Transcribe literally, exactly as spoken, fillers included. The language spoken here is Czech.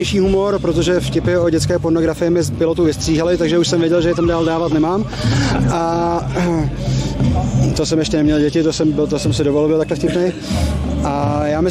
humor, protože vtipy o dětské pornografii mi z pilotu vystříhali, takže už jsem věděl, že je tam dál dávat nemám. A to jsem ještě neměl děti, to jsem, byl, to jsem si dovolil, byl takhle vtipnej. A já myslím,